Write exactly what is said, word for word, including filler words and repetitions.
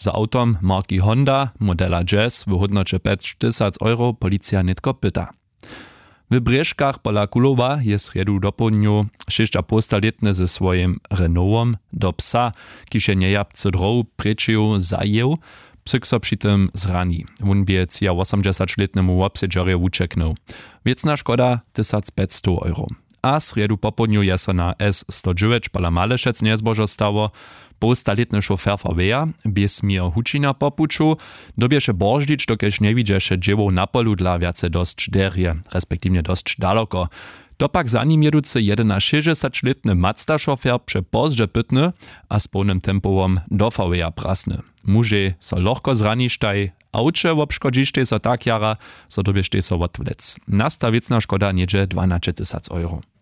Za autom marki Honda, modela Jazz w hodnocie pięć tysięcy euro policja netko pyta. W Brzeżkach pola Kulowa jest jedu do południu sześciopostaletny ze swoim Renaultom do psa, ki się niejabce droł prečeju zajęł, psyk so przy tym zrani. On bie cija osiemdziesięcioletnemu obsedzorje ucieknął. Wiecna szkoda tysiąc pięćset euro. A sredu po południu jest na S sto dziewięć pola Malešec niezbożo stało. Postaletny szofer Faweja, bez mir hučina popuču, dobieše boždič, dokež nevidzeše dzieło na polu dla wiace dość derje, respektywnie dość daleko. To pak za nim jeducy šesťdesiatletny Mazda szofer prze pozdże pytny, a z pełnym tempowom do Faweja prasny. Muže so lohko zraništaj, auče obškodžište so tak jara, so dobiešte so odvlec. Nasta wiecna szkoda niedzie dwanaście tysięcy euro.